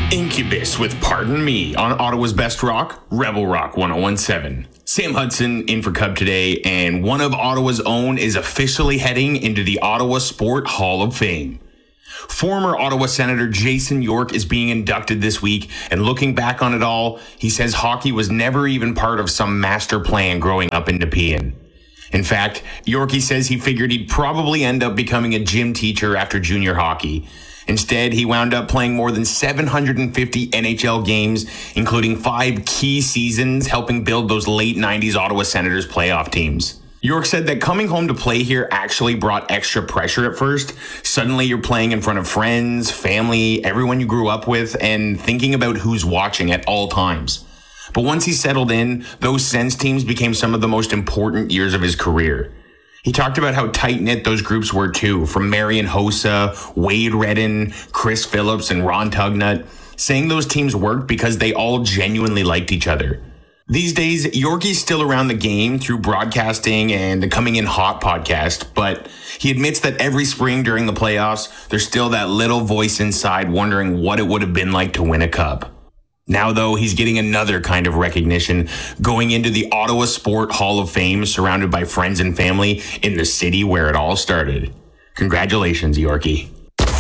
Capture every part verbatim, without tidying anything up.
Incubus with Pardon Me on Ottawa's Best Rock, Rebel Rock one oh one point seven. Sam Hudson in for Cub today, and one of Ottawa's own is officially heading into the Ottawa Sport Hall of Fame. Former Ottawa Senator Jason York is being inducted this week, and looking back on it all, he says hockey was never even part of some master plan growing up in Nepean. In fact, Yorkie says he figured he'd probably end up becoming a gym teacher after junior hockey. Instead, he wound up playing more than seven hundred fifty N H L games, including five key seasons, helping build those late nineties Ottawa Senators playoff teams. York said that coming home to play here actually brought extra pressure at first. Suddenly you're playing in front of friends, family, everyone you grew up with, and thinking about who's watching at all times. But once he settled in, those Sens teams became some of the most important years of his career. He talked about how tight-knit those groups were too, from Marian Hossa, Wade Redden, Chris Phillips, and Ron Tugnut, saying those teams worked because they all genuinely liked each other. These days, Yorkie's still around the game through broadcasting and the Coming In Hot podcast, but he admits that every spring during the playoffs, there's still that little voice inside wondering what it would have been like to win a cup. Now, though, he's getting another kind of recognition, going into the Ottawa Sport Hall of Fame, surrounded by friends and family in the city where it all started. Congratulations, Yorkie.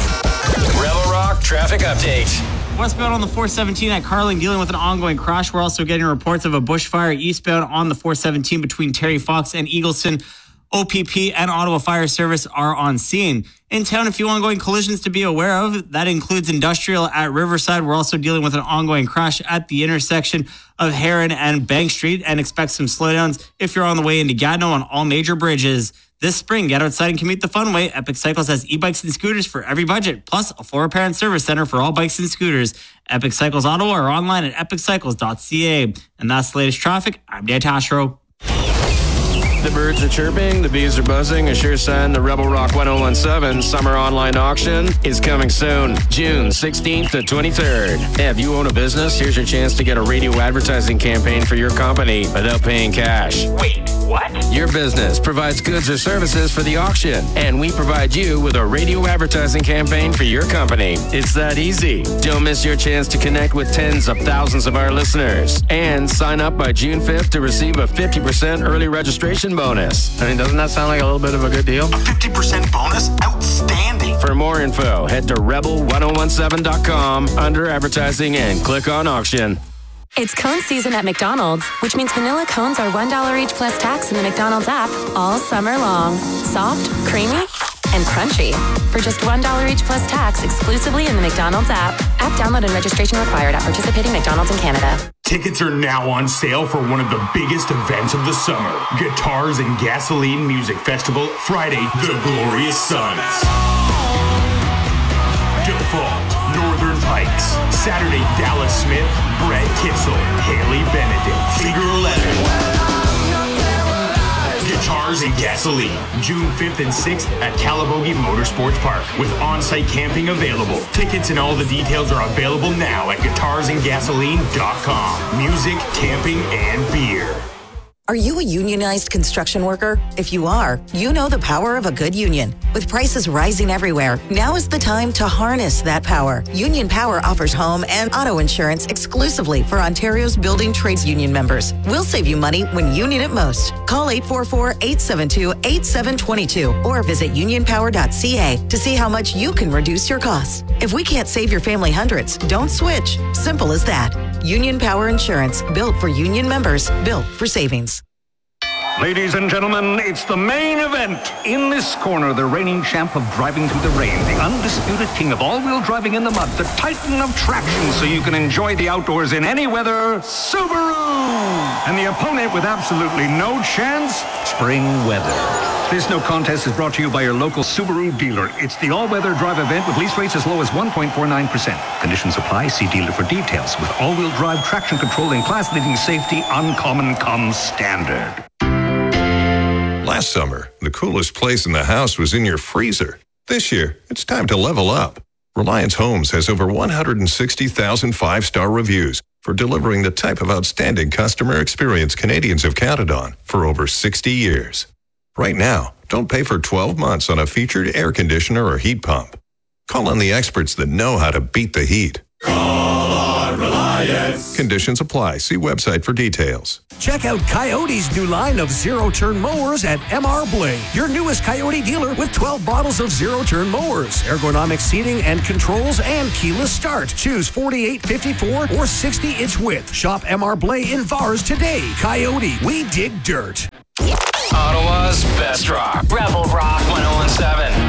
Rebel Rock traffic update. Westbound on the four seventeen at Carling dealing with an ongoing crash. We're also getting reports of a bushfire eastbound on the four seventeen between Terry Fox and Eagleston. O P P and Ottawa Fire Service are on scene. In town, a few ongoing collisions to be aware of. That includes Industrial at Riverside. We're also dealing with an ongoing crash at the intersection of Heron and Bank Street, and expect some slowdowns if you're on the way into Gatineau on all major bridges. This spring, get outside and commute the fun way. Epic Cycles has e-bikes and scooters for every budget, plus a full repair and service center for all bikes and scooters. Epic Cycles Ottawa are online at epic cycles dot c a. And that's the latest traffic. I'm Dan Tashro. The birds are chirping, the bees are buzzing, a sure sign the Rebel Rock one oh one point seven summer online auction is coming soon, June sixteenth to twenty-third. If you own a business, here's your chance to get a radio advertising campaign for your company without paying cash. Wait, what? Your business provides goods or services for the auction, and we provide you with a radio advertising campaign for your company. It's that easy. Don't miss your chance to connect with tens of thousands of our listeners. And sign up by June fifth to receive a fifty percent early registration bonus. I mean, doesn't that sound like a little bit of a good deal? A fifty percent bonus? Outstanding! For more info, head to rebel ten seventeen dot com under advertising and click on auction. It's cone season at McDonald's, which means vanilla cones are one dollar each plus tax in the McDonald's app all summer long. Soft, creamy, and crunchy. For just one dollar each plus tax exclusively in the McDonald's app. App download and registration required at participating McDonald's in Canada. Tickets are now on sale for one of the biggest events of the summer. Guitars and Gasoline Music Festival, Friday, The Glorious Sons. Default, Northern Pikes. Saturday, Dallas Smith, Brad Kitzel, Haley Benedict, Figure eleven. Guitars and Gasoline, June fifth and sixth at Calabogie Motorsports Park, with on-site camping available. Tickets and all the details are available now at guitars and gasoline dot com. Music, camping, and beer. Are you a unionized construction worker? If you are, you know the power of a good union. With prices rising everywhere, now is the time to harness that power. Union Power offers home and auto insurance exclusively for Ontario's building trades union members. We'll save you money when you need it most. Call eight four four, eight seven two, eight seven two two or visit union power dot c a to see how much you can reduce your costs. If we can't save your family hundreds, don't switch. Simple as that. Union Power Insurance, built for union members, built for savings. Ladies and gentlemen, it's the main event. In this corner, the reigning champ of driving through the rain, the undisputed king of all-wheel driving in the mud, the titan of traction so you can enjoy the outdoors in any weather, Subaru! And the opponent with absolutely no chance, spring weather. This no contest is brought to you by your local Subaru dealer. It's the all-weather drive event with lease rates as low as one point four nine percent. Conditions apply. See dealer for details. With all-wheel drive traction control and class-leading safety, uncommon comes standard. Last summer, the coolest place in the house was in your freezer. This year, it's time to level up. Reliance Homes has over one hundred sixty thousand five-star reviews for delivering the type of outstanding customer experience Canadians have counted on for over sixty years. Right now, don't pay for twelve months on a featured air conditioner or heat pump. Call on the experts that know how to beat the heat. Call Reliance. Conditions apply. See website for details. Check out Coyote's new line of zero-turn mowers at M R Blade, your newest Coyote dealer with twelve models of zero-turn mowers, ergonomic seating and controls, and keyless start. Choose forty-eight, fifty-four, or sixty-inch width. Shop M R Blade in Vars today. Coyote, we dig dirt. Ottawa's best rock. Rebel Rock one oh one seven.